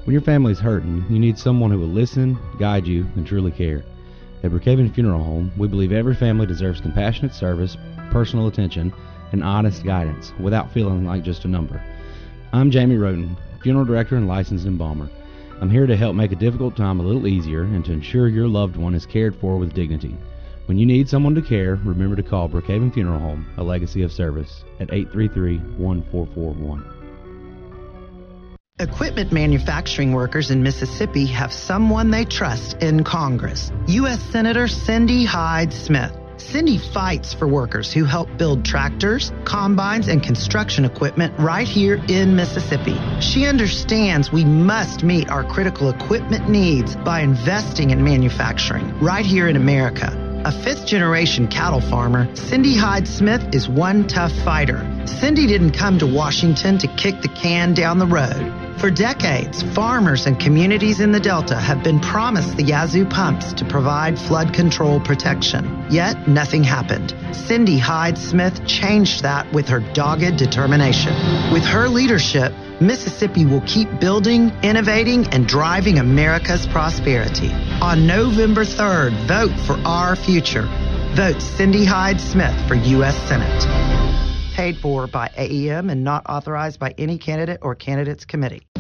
When your family's hurting, you need someone who will listen, guide you, and truly care. At Brookhaven Funeral Home, we believe every family deserves compassionate service, personal attention, and honest guidance without feeling like just a number. I'm Jamie Roden, funeral director and licensed embalmer. I'm here to help make a difficult time a little easier and to ensure your loved one is cared for with dignity. When you need someone to care, remember to call Brookhaven Funeral Home, a legacy of service, at 833-1441. Equipment manufacturing workers in Mississippi have someone they trust in Congress. U.S. Senator Cindy Hyde-Smith. Cindy fights for workers who help build tractors, combines, and construction equipment right here in Mississippi. She understands we must meet our critical equipment needs by investing in manufacturing right here in America. A fifth-generation cattle farmer, Cindy Hyde-Smith is one tough fighter. Cindy didn't come to Washington to kick the can down the road. For decades, farmers and communities in the Delta have been promised the Yazoo pumps to provide flood control protection. Yet, nothing happened. Cindy Hyde-Smith changed that with her dogged determination. With her leadership, Mississippi will keep building, innovating, and driving America's prosperity. On November 3rd, vote for our future. Vote Cindy Hyde-Smith for U.S. Senate. Paid for by AEM and not authorized by any candidate or candidates committee.